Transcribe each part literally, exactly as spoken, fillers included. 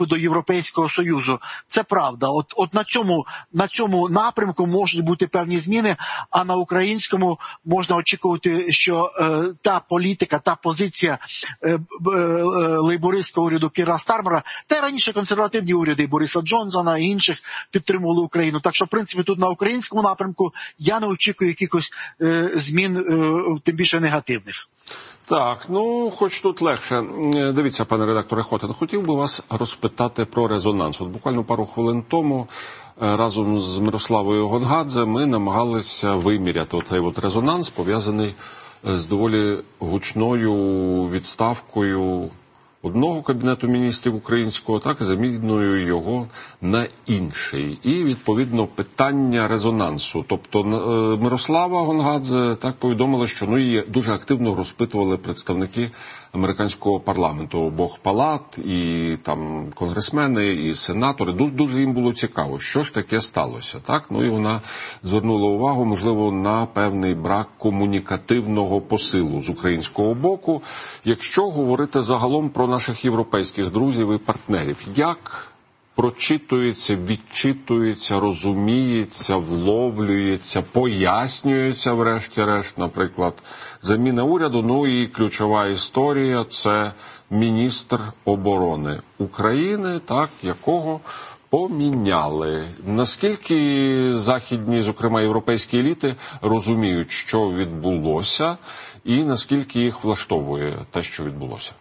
до Європейського Союзу. Це правда. От, от на цьому, на цьому напрямку можуть бути певні зміни, а на українському можна очікувати, що е, та політика, та позиція е, е, е, лейбористського уряду Кіра Стармера, та й раніше консервативні уряди Бориса Джонсона і інших підтримували Україну. Так що, в принципі, тут на українському напрямку я не очікую якихось е, змін, е, тим більше негативних. Так, ну, хоч тут легше. Дивіться, пане редакторе Хотин, хотів би вас розпитати про резонанс. От буквально пару хвилин тому разом з Мирославою Гонгадзе ми намагалися виміряти оцей от резонанс, пов'язаний з доволі гучною відставкою одного Кабінету міністрів українського, так і заміною його на інший. І, відповідно, питання резонансу. Тобто Мирослава Гонгадзе так повідомила, що ну, її дуже активно розпитували представники американського парламенту, обох палат, і там конгресмени, і сенатори. Дуже, дуже їм було цікаво, що ж таке сталося. Так? Ну і вона звернула увагу, можливо, на певний брак комунікативного посилу з українського боку. Якщо говорити загалом про наших європейських друзів і партнерів, як прочитується, відчитується, розуміється, вловлюється, пояснюється, врешті-решт, наприклад, заміна уряду. Ну і ключова історія – це міністр оборони України, так, якого поміняли. Наскільки західні, зокрема європейські еліти, розуміють, що відбулося, і наскільки їх влаштовує те, що відбулося?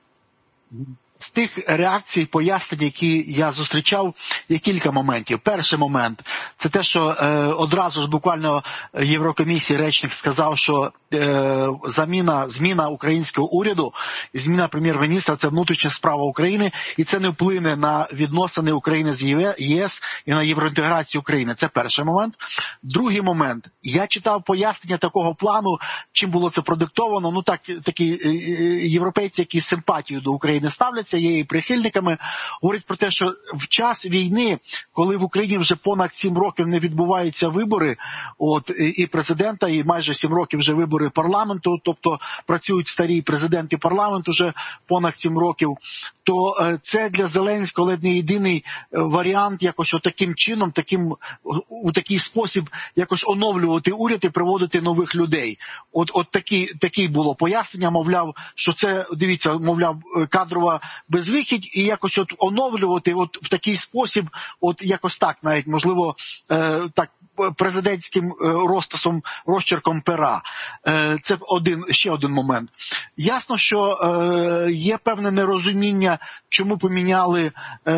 З тих реакцій, пояснень, які я зустрічав, є кілька моментів. Перший момент – це те, що е, одразу ж буквально Єврокомісії речник сказав, що е, заміна, зміна українського уряду, зміна прем'єр-міністра – це внутрішня справа України, і це не вплине на відносини України з ЄС і на євроінтеграцію України. Це перший момент. Другий момент – я читав пояснення такого плану, чим було це продиктовано. Ну так, такі е, європейці, які з симпатією до України ставляться, є її прихильниками, говорять про те, що в час війни, коли в Україні вже понад сім років не відбуваються вибори, от, і президента, і майже сім років вже вибори парламенту, тобто працюють старі президенти парламенту вже понад сім років, то е, це для Зеленського ледь не єдиний варіант якось отаким чином, таким, у такий спосіб якось оновлювати уряд і приводити нових людей. От, от такі, такі було пояснення, мовляв, що це, дивіться, мовляв, кадрова безвихідь, і якось от оновлювати от в такий спосіб, от якось так навіть, можливо, е, так, президентським розписом, розчерком пера. Це один, ще один момент. Ясно, що є певне нерозуміння, чому поміняли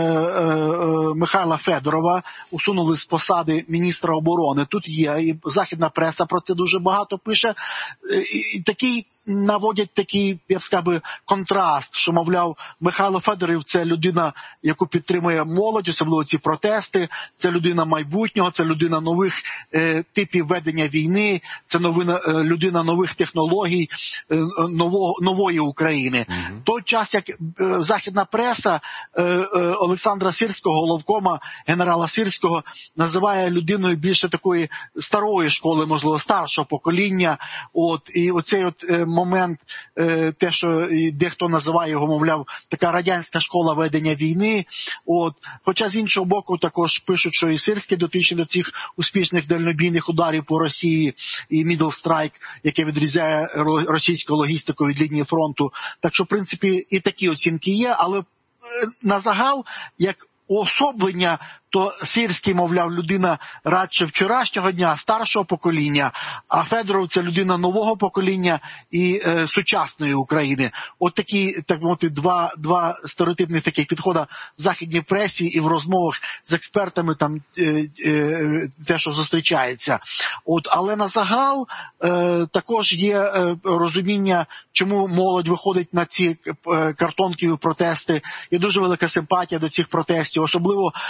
Михайла Федорова, усунули з посади міністра оборони. Тут є, і західна преса про це дуже багато пише. І такий, наводять такий, я б сказав, контраст, що, мовляв, Михайло Федоров – це людина, яку підтримує молодь, особливо ці протести, це людина майбутнього, це людина нових е, типів ведення війни, це новина, е, людина нових технологій, е, нового, нової України. Mm-hmm. Той час, як е, західна преса е, е, Олександра Сирського, головкома генерала Сирського, називає людиною більше такої старої школи, можливо, старшого покоління. От, і оцей от е, момент, е, те, що дехто називає його, мовляв, така радянська школа ведення війни. От. Хоча з іншого боку також пишуть, що і Сирський дотичний до цих успішних дальнобійних ударів по Росії, і Middle Strike, яке відрізняє російську логістику від лінії фронту. Так що, в принципі, і такі оцінки є, але на загал, як уособлення, то Сирський, мовляв, людина радше вчорашнього дня, старшого покоління, а Федоров – це людина нового покоління і е, сучасної України. От такі, так мовити, два, два стереотипних таких підходи в західній пресі і в розмовах з експертами, там, е, е, те, що зустрічається. От, але на загал е, також є е, розуміння, чому молодь виходить на ці е, картонкові протести. Є дуже велика симпатія до цих протестів, особливо на тлі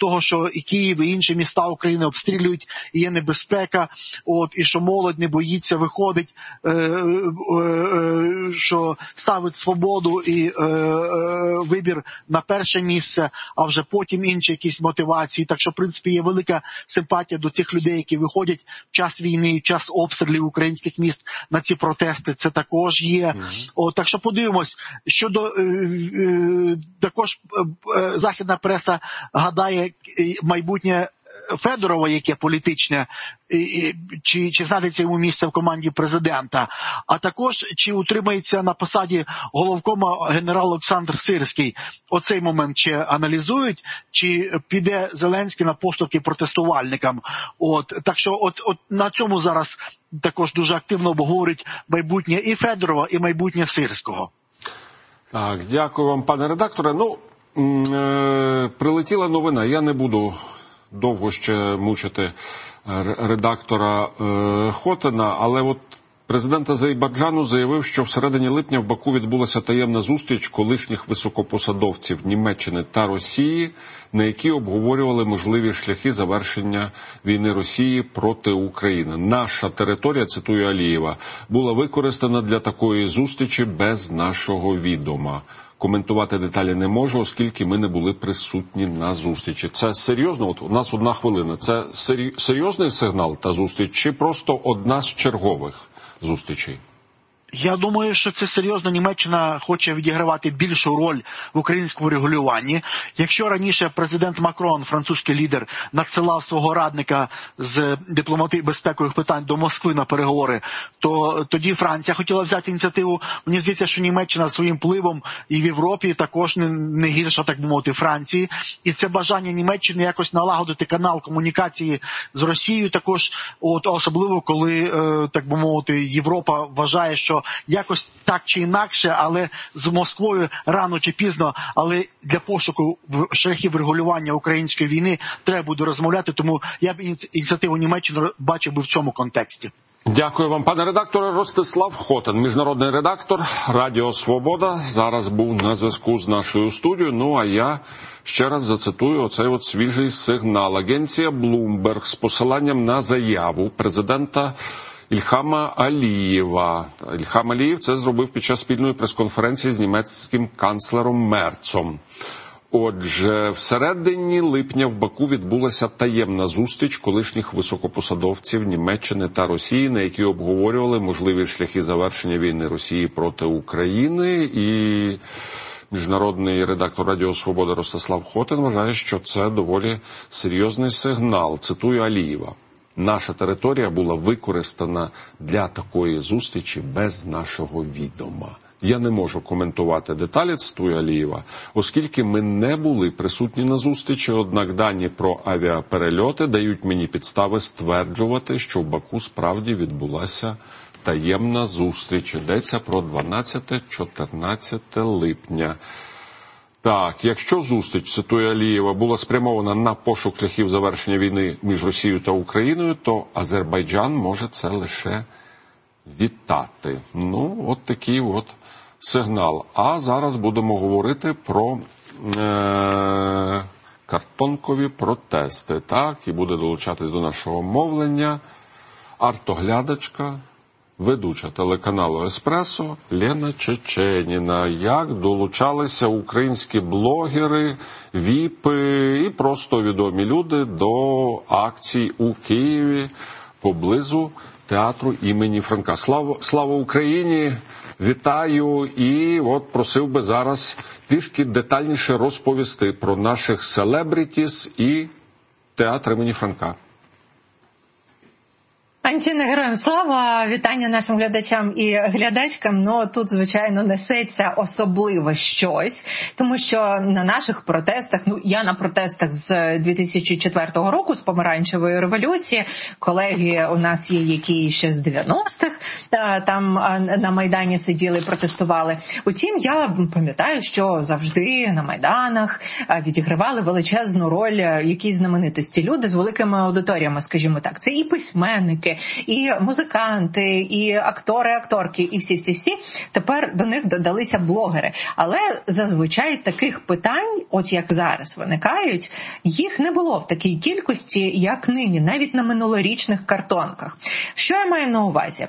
того, що і Київ, і інші міста України обстрілюють, і є небезпека, от, і що молодь не боїться, виходить, е, е, е, що ставить свободу і е, е, вибір на перше місце, а вже потім інші якісь мотивації. Так що, в принципі, є велика симпатія до цих людей, які виходять в час війни, в час обстрілів українських міст на ці протести. Це також є. Mm-hmm. О, так що подивимось. Щодо е, е, також е, західна преса гадає майбутнє Федорова, яке політичне, чи, чи знайдеться йому місце в команді президента, а також чи утримається на посаді головкома генерал Олександр Сирський. Оцей момент чи аналізують, чи піде Зеленський на поступки протестувальникам. От, так що от, от на цьому зараз також дуже активно обговорюють майбутнє і Федорова, і майбутнє Сирського. Так, дякую вам, пане редакторе. Ну, е- прилетіла новина, я не буду довго ще мучити редактора е, Хотина, але от президент Азербайджану заявив, що всередині липня в Баку відбулася таємна зустріч колишніх високопосадовців Німеччини та Росії, на якій обговорювали можливі шляхи завершення війни Росії проти України. Наша територія, цитую Алієва, була використана для такої зустрічі без нашого відома. Коментувати деталі не можу, оскільки ми не були присутні на зустрічі. Це серйозно? От у нас одна хвилина. Це серйозний сигнал та зустріч, чи просто одна з чергових зустрічей? Я думаю, що це серйозно. Німеччина хоче відігравати більшу роль в українському регулюванні. Якщо раніше президент Макрон, французький лідер, надсилав свого радника з дипломатії безпекових питань до Москви на переговори, то тоді Франція хотіла взяти ініціативу. Мені здається, що Німеччина своїм впливом і в Європі також не, не гірша, так би мовити, Франції. І це бажання Німеччини якось налагодити канал комунікації з Росією також, от, особливо коли, так би мовити, Європа вважає, що якось так чи інакше, але з Москвою рано чи пізно, але для пошуку шляхів регулювання української війни треба буде розмовляти, тому я б ініціативу Німеччини бачив би в цьому контексті. Дякую вам, пане редакторе. Ростислав Хотин, міжнародний редактор Радіо Свобода, зараз був на зв'язку з нашою студією. Ну, а я ще раз зацитую оцей от свіжий сигнал. Агенція Bloomberg з посиланням на заяву президента Ільхама Алієва. Ільхам Алієв це зробив під час спільної прес-конференції з німецьким канцлером Мерцом. Отже, всередині липня в Баку відбулася таємна зустріч колишніх високопосадовців Німеччини та Росії, на якій обговорювали можливі шляхи завершення війни Росії проти України. І міжнародний редактор Радіо Свобода Ростислав Хотин вважає, що це доволі серйозний сигнал. Цитую Алієва. Наша територія була використана для такої зустрічі без нашого відома. Я не можу коментувати деталі, цитую Алієва, оскільки ми не були присутні на зустрічі, однак дані про авіаперельоти дають мені підстави стверджувати, що в Баку справді відбулася таємна зустріч. Йдеться про дванадцяте-чотирнадцяте липня. Так, якщо зустріч, цитує Алієва, була спрямована на пошук шляхів завершення війни між Росією та Україною, то Азербайджан може це лише вітати. Ну, от такий от сигнал. А зараз будемо говорити про е- картонкові протести. Так, і буде долучатись до нашого мовлення артоглядачка, ведуча телеканалу «Еспресо» Лена Чеченіна. Як долучалися українські блогери, віпи і просто відомі люди до акцій у Києві поблизу театру імені Франка. Слава, слава Україні! Вітаю! І от просив би зараз трішки детальніше розповісти про наших селебрітіс і театр імені Франка. Антіна, героям слава, вітання нашим глядачам і глядачкам. Ну, тут, звичайно, несеться особливо щось, тому що на наших протестах, ну, я на протестах з дві тисячі четвертого року, з помаранчевої революції, колеги у нас є, які ще з дев'яностих там на Майдані сиділи, протестували. Утім, я пам'ятаю, що завжди на Майданах відігравали величезну роль якісь знаменитості, люди з великими аудиторіями, скажімо так. Це і письменники, артисти, і музиканти, і актори, акторки, і всі-всі-всі. Тепер до них додалися блогери. Але зазвичай таких питань, от як зараз виникають, їх не було в такій кількості, як нині, навіть на минулорічних картонках. Що я маю на увазі?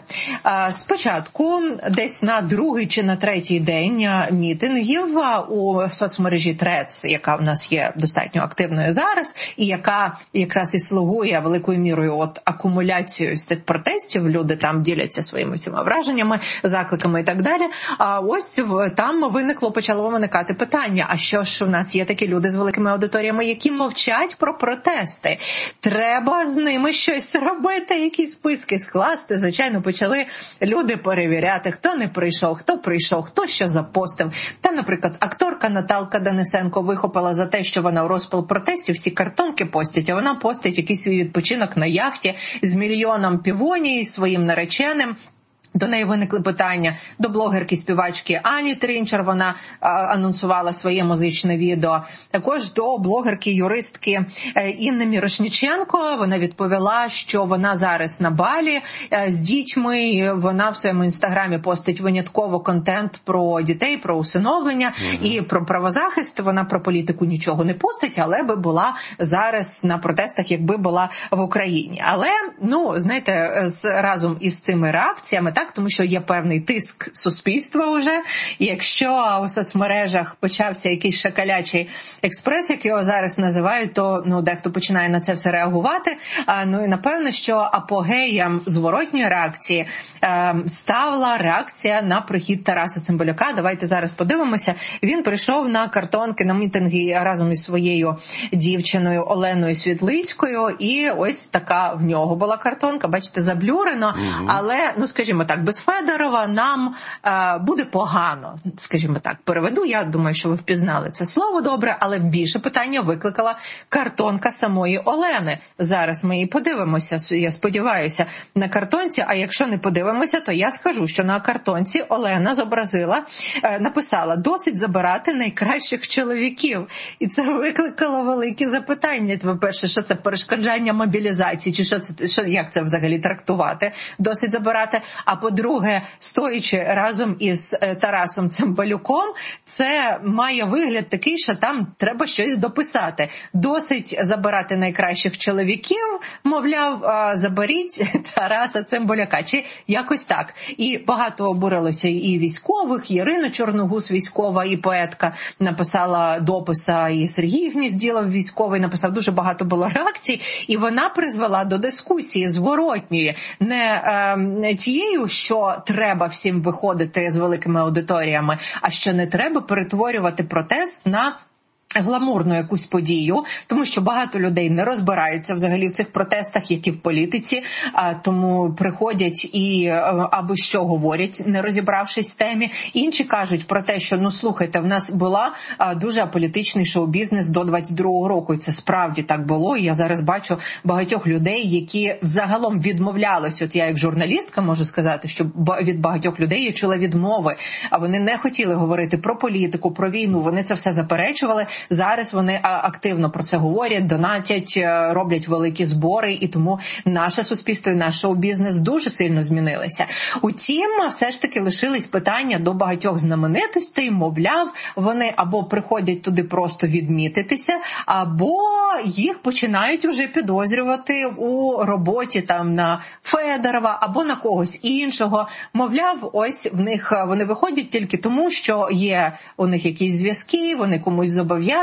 Спочатку, десь на другий чи на третій день мітингів у соцмережі Threads, яка в нас є достатньо активною зараз, і яка якраз і слугує великою мірою от акумуляцією з цих протестів, люди там діляться своїми всіма враженнями, закликами і так далі. А ось там виникло, почало виникати питання, а що ж у нас є такі люди з великими аудиторіями, які мовчать про протести? Треба з ними щось робити, якісь списки скласти. Звичайно, почали люди перевіряти, хто не прийшов, хто прийшов, хто що запостив. Там, наприклад, акторка Наталка Денисенко вихопила за те, що вона у розпал протестів всі картонки постять, а вона постить якийсь свій відпочинок на яхті з мільйоном півоній, своїм нареченим. До неї виникли питання до блогерки-співачки Ані Трінчер, вона а, анонсувала своє музичне відео. Також до блогерки-юристки Інни Мірошніченко, вона відповіла, що вона зараз на Балі а, з дітьми, вона в своєму інстаграмі постить винятково контент про дітей, про усиновлення mm-hmm. і про правозахист. Вона про політику нічого не постить, але би була зараз на протестах, якби була в Україні. Але, ну, знаєте, з, разом із цими реакціями, так, тому що є певний тиск суспільства вже. І якщо у соцмережах почався якийсь шакалячий експрес, як його зараз називають, то ну, дехто починає на це все реагувати. А, ну і напевно, що апогеєм зворотньої реакції е, стала реакція на прихід Тараса Цимбалюка. Давайте зараз подивимося. Він прийшов на картонки, на мітинги разом із своєю дівчиною Оленою Світлицькою, і ось така в нього була картонка, бачите, заблюрено, угу. але, ну скажімо так, без Федорова нам е, буде погано, скажімо так, переведу. Я думаю, що ви впізнали це слово добре, але більше питання викликала картонка самої Олени. Зараз ми її подивимося, я сподіваюся, на картонці, а якщо не подивимося, то я скажу, що на картонці Олена зобразила, е, написала «Досить забирати найкращих чоловіків». І це викликало великі запитання. По-перше, що це перешкоджання мобілізації, чи що це, що, як це взагалі трактувати, «досить забирати». А по-друге, стоячи разом із Тарасом Цимбалюком, це має вигляд такий, що там треба щось дописати. Досить забирати найкращих чоловіків, мовляв, заберіть Тараса Цимбалюка. Чи якось так. І багато обурилося і військових, і Ірина Чорногуз, військова і поетка, написала дописа, і Сергій Гнізділов, військовий, написав, дуже багато було реакцій, і вона призвела до дискусії зворотньої, не е, тією, що треба всім виходити з великими аудиторіями, а що не треба перетворювати протест на гламурну якусь подію, тому що багато людей не розбираються взагалі в цих протестах, як і в політиці, а тому приходять і або що говорять, не розібравшись в темі. Інші кажуть про те, що, ну, слухайте, в нас була дуже аполітичний шоу-бізнес до двадцять другого року, і це справді так було, і я зараз бачу багатьох людей, які взагалом відмовлялись, от я як журналістка можу сказати, що від багатьох людей я чула відмови, а вони не хотіли говорити про політику, про війну, вони це все заперечували. Зараз вони активно про це говорять, донатять, роблять великі збори, і тому наше суспільство і наш шоу-бізнес дуже сильно змінилися. Утім, все ж таки лишились питання до багатьох знаменитостей, мовляв, вони або приходять туди просто відмітитися, або їх починають вже підозрювати у роботі там на Федорова або на когось іншого. Мовляв, ось в них вони виходять тільки тому, що є у них якісь зв'язки, вони комусь зобов'язані,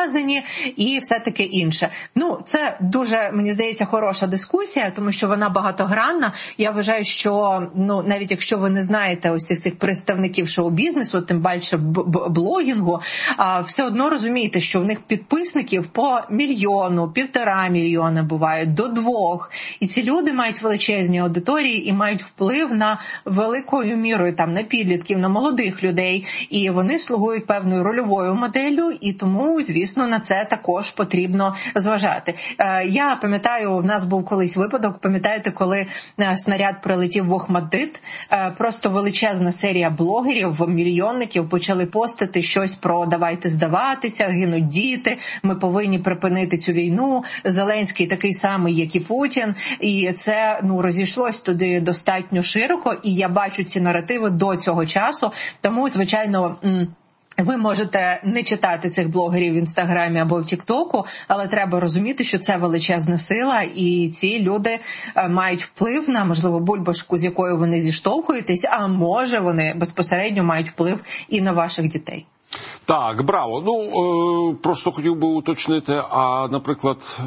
і все таке інше. Ну, це дуже, мені здається, хороша дискусія, тому що вона багатогранна. Я вважаю, що, ну, навіть якщо ви не знаєте ось цих представників шоу-бізнесу, тим більше блогінгу, а, все одно розумієте, що в них підписників по мільйону, півтора мільйона бувають, до двох. І ці люди мають величезні аудиторії і мають вплив на великою мірою, там, на підлітків, на молодих людей. І вони слугують певною рольовою моделлю, і тому, звісно, звісно, на це також потрібно зважати. Я пам'ятаю, в нас був колись випадок, пам'ятаєте, коли снаряд прилетів в Охмаддит, просто величезна серія блогерів, мільйонників почали постити щось про «давайте здаватися, гинуть діти, ми повинні припинити цю війну, Зеленський такий самий, як і Путін». І це, ну, розійшлось туди достатньо широко, і я бачу ці наративи до цього часу. Тому, звичайно, ви можете не читати цих блогерів в Інстаграмі або в Тіктоку, але треба розуміти, що це величезна сила, і ці люди мають вплив на, можливо, бульбашку, з якою вони зіштовхуєтесь, а може вони безпосередньо мають вплив і на ваших дітей. Так, браво. Ну, е, просто хотів би уточнити, а, наприклад, е,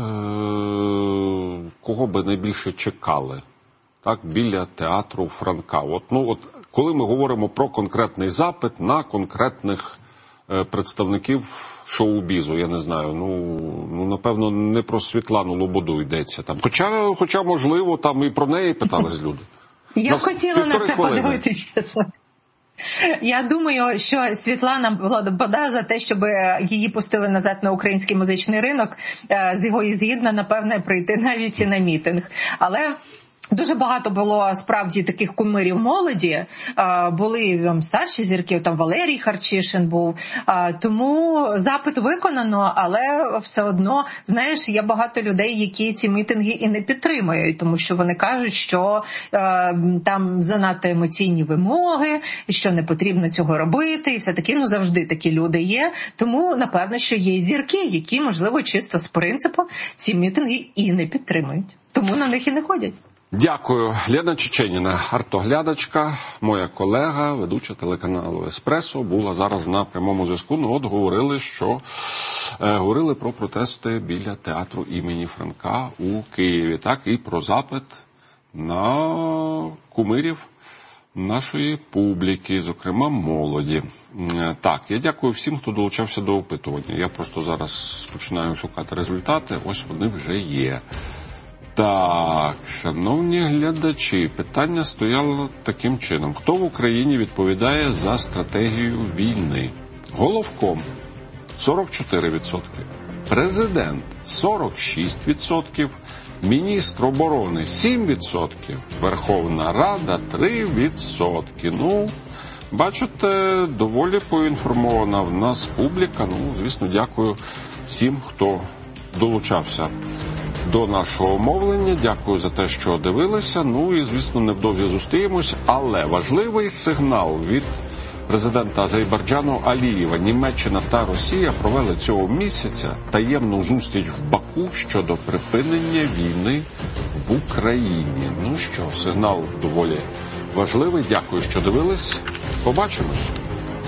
кого би найбільше чекали, так, біля театру Франка? От, ну, от, коли ми говоримо про конкретний запит на конкретних е, представників шоу-бізу, я не знаю, ну, ну, напевно, не про Світлану Лободу йдеться там. Хоча, хоча можливо, там і про неї питались люди. Я б хотіла на це подивитися. Я думаю, що Світлана Лобода за те, щоб її пустили назад на український музичний ринок, з його і згідна, напевне, прийти навіть і на мітинг. Але дуже багато було справді таких кумирів молоді, були там старші зірки, там Валерій Харчишин був, тому запит виконано, але все одно, знаєш, є багато людей, які ці мітинги і не підтримують, тому що вони кажуть, що там занадто емоційні вимоги, що не потрібно цього робити, і все таки, ну, завжди такі люди є, тому, напевно, що є зірки, які, можливо, чисто з принципу ці мітинги і не підтримують, тому на них і не ходять. Дякую. Лена Чеченіна, артоглядачка, моя колега, ведуча телеканалу «Еспресо», була зараз на прямому зв'язку. Ну, от говорили, що е, говорили про протести біля театру імені Франка у Києві, так, і про запит на кумирів нашої публіки, зокрема молоді. Е, так, я дякую всім, хто долучався до опитування. Я просто зараз починаю шукати результати, ось вони вже є. Так, шановні глядачі, питання стояло таким чином. Хто в Україні відповідає за стратегію війни? Головком – сорок чотири відсотки, президент – сорок шість відсотків, міністр оборони – сім відсотків, Верховна Рада – три відсотки. Ну, бачите, доволі поінформована в нас публіка. Ну, звісно, дякую всім, хто долучався до нашого мовлення. Дякую за те, що дивилися. Ну і, звісно, невдовзі зустрінемось. Але важливий сигнал від президента Азербайджану Алієва. Німеччина та Росія провели цього місяця таємну зустріч в Баку щодо припинення війни в Україні. Ну що, сигнал доволі важливий. Дякую, що дивились. Побачимось.